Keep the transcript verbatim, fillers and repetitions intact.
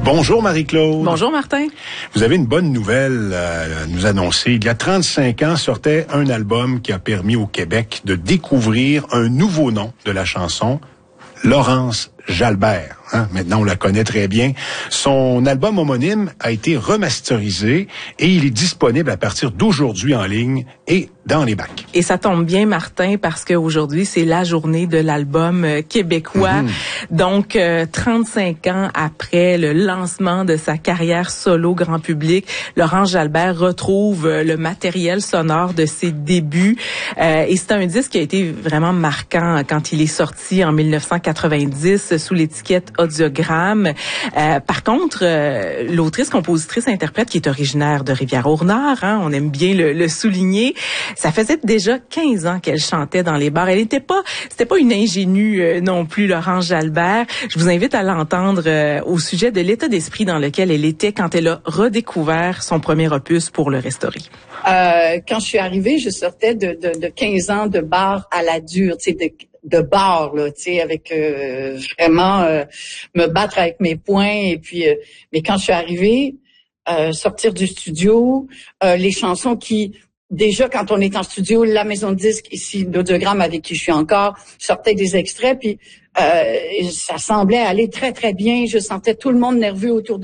Bonjour Marie-Claude. Bonjour Martin. Vous avez une bonne nouvelle euh, à nous annoncer. Il y a trente-cinq ans sortait un album qui a permis au Québec de découvrir un nouveau nom de la chanson, Laurence Jalbert. Hein? Maintenant, on la connaît très bien. Son album homonyme a été remasterisé et il est disponible à partir d'aujourd'hui en ligne et dans les bacs. Et ça tombe bien, Martin, parce qu'aujourd'hui, c'est la journée de l'album euh, québécois. Mm-hmm. Donc, euh, trente-cinq ans après le lancement de sa carrière solo grand public, Laurence Jalbert retrouve euh, le matériel sonore de ses débuts. Euh, et c'est un disque qui a été vraiment marquant quand il est sorti en dix-neuf cent quatre-vingt-dix sous l'étiquette Audiogramme. Euh, par contre, euh, l'autrice, compositrice, interprète qui est originaire de Rivière-au-Nord, hein, on aime bien le, le souligner, ça faisait déjà quinze ans qu'elle chantait dans les bars. Elle n'était pas, c'était pas une ingénue euh, non plus, Laurence Jalbert. Je vous invite à l'entendre euh, au sujet de l'état d'esprit dans lequel elle était quand elle a redécouvert son premier opus pour le restaurer. Euh, quand je suis arrivée, je sortais de, de, de quinze ans de bar à la dure, tu sais, de de bar là, tu sais, avec euh, vraiment euh, me battre avec mes poings. Et puis, euh, mais quand je suis arrivée, euh, sortir du studio, euh, les chansons qui déjà, quand on est en studio, la maison de disques ici, l'Audiogramme avec qui je suis encore, sortait des extraits, puis euh, ça semblait aller très, très bien. Je sentais tout le monde nerveux autour de